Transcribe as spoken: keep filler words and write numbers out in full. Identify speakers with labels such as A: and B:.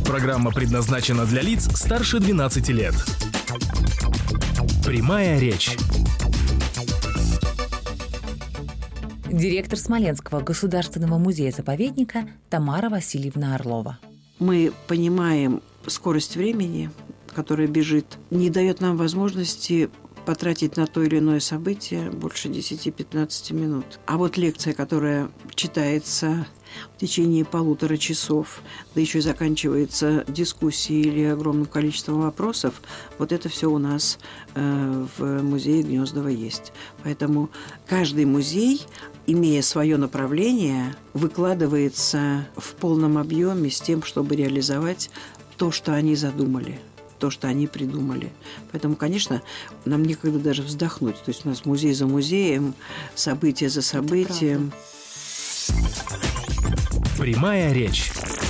A: Программа предназначена для лиц старше двенадцати лет. Прямая речь.
B: Директор Смоленского государственного музея-заповедника Тамара Васильевна Орлова.
C: Мы понимаем скорость времени, которая бежит, не дает нам возможности потратить на то или иное событие больше десяти-пятнадцати минут. А вот лекция, которая читается в течение полутора часов, да еще и заканчивается дискуссией или огромным количеством вопросов, вот это все у нас э, в музее Гнездова есть. Поэтому каждый музей, имея свое направление, выкладывается в полном объеме с тем, чтобы реализовать то, что они задумали, то, что они придумали. Поэтому, конечно, нам некогда даже вздохнуть. То есть у нас музей за музеем, событие за событием.
A: Прямая речь.